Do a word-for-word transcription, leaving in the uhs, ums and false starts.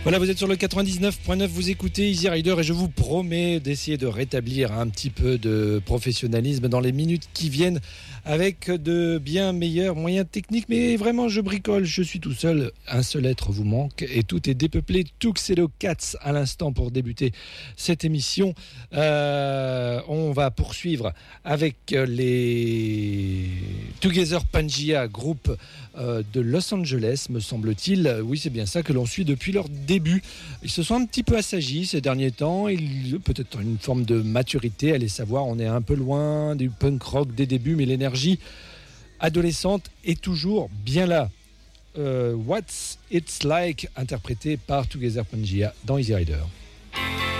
Voilà, vous êtes sur le quatre-vingt-dix-neuf point neuf, vous écoutez Easy Rider et je vous promets d'essayer de rétablir un petit peu de professionnalisme dans les minutes qui viennent avec de bien meilleurs moyens techniques. Mais vraiment, je bricole, je suis tout seul. Un seul être vous manque et tout est dépeuplé. Tuxedo Cats à l'instant pour débuter cette émission. Euh, on va poursuivre avec les Together Pangea, groupe euh, de Los Angeles, me semble-t-il. Oui, c'est bien ça que l'on suit depuis leur début. Ils se sont un petit peu assagis ces derniers temps. Il peut-être une forme de maturité, allez savoir. On est un peu loin du punk rock des débuts, mais l'énergie adolescente est toujours bien là. Euh, What's It's Like, interprété par Together Pangea dans Easy Rider.